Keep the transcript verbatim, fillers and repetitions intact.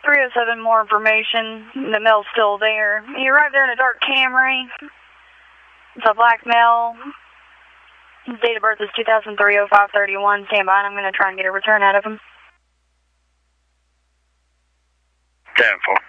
three oh seven, more information. The mail's still there. He arrived there in a dark Camry. It's a black male. His date of birth is two thousand three oh five thirty-one. Stand by, and I'm going to try and get a return out of him. ten four.